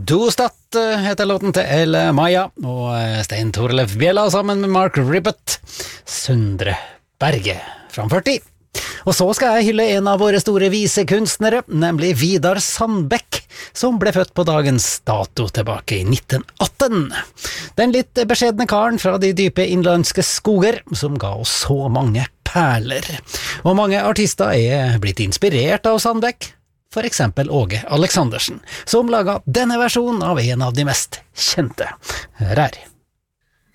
Dostat heter låten til Elle Maja og Stein Torleif Bjella sammen med Mark Ribbett. Søndre Berge framført i. Og så skal jeg hylle en av våre store visekunstnere, nemlig Vidar Sandbekk, som ble født på dagens dato tilbake i 1918. Den litt beskjedne karen fra de dype innlandske skoger, som ga oss så mange perler. Og mange artister er blitt inspirert av Sandbekk, for eksempel Åge Aleksandersen, som laget denne versjonen av en av de mest kjente. Hør her.